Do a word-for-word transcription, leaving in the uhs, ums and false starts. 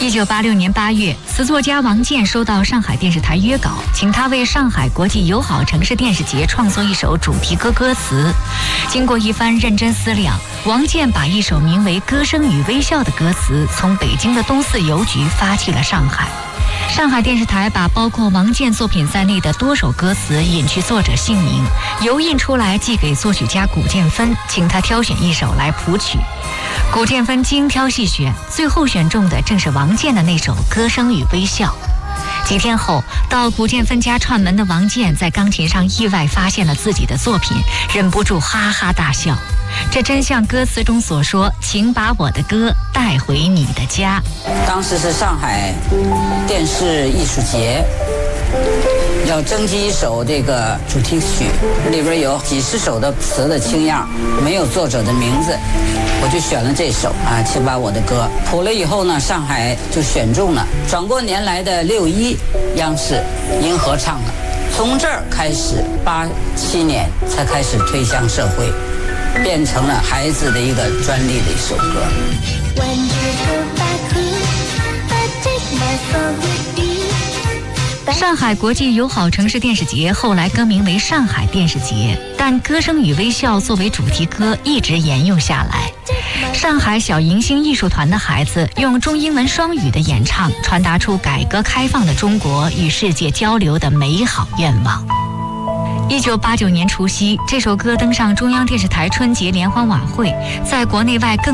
一九八六年八月，词作家王健收到上海电视台约稿，请他为上海国际友好城市电视节创作一首主题歌歌词。经过一番认真思量，王健把一首名为《歌声与微笑》的歌词从北京的东四邮局发去了上海。上海电视台把包括王健作品在内的多首歌词隐去作者姓名，油印出来寄给作曲家古建芬，请他挑选一首来谱曲。古建芬精挑细选，最后选中的正是王健的那首《歌声与微笑》。几天后，到古建芬家串门的王健在钢琴上意外发现了自己的作品，忍不住哈哈大笑。这真像歌词中所说，请把我的歌带回你的家。 当时是上海电视艺术节，要征集一首这个主题曲，里边有几十首的词的清样，没有作者的名字，我就选了这首啊，请把我的歌谱了以后呢，上海就选中了。转过年来的六一，央视银河唱了，从这儿开始，八七年才开始推向社会，变成了孩子的一个专利的一首歌。 上海国际友好城市电视节后来更名为上海电视节，但《歌声与微笑》作为主题歌一直沿用下来。上海小迎星艺术团的孩子用中英文双语的演唱，传达出改革开放的中国与世界交流的美好愿望。一九八九年除夕，这首歌登上中央电视台春节联欢晚会，在国内外更